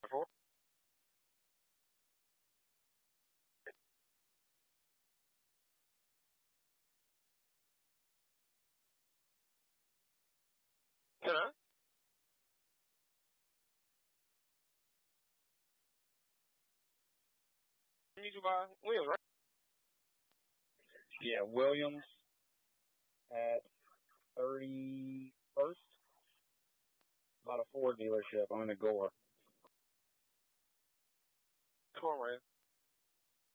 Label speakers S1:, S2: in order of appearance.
S1: Four. Huh? You need to buy Williams, right?
S2: Yeah, Williams at 31st. About a Ford dealership. I'm in a Gore.
S1: Come on, man.